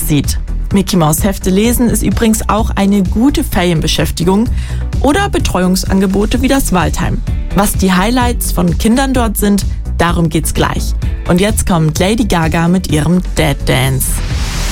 sieht. Mickey Maus Hefte lesen ist übrigens auch eine gute Ferienbeschäftigung oder Betreuungsangebote wie das Waldheim. Was die Highlights von Kindern dort sind, darum geht's gleich. Und jetzt kommt Lady Gaga mit ihrem Dead Dance.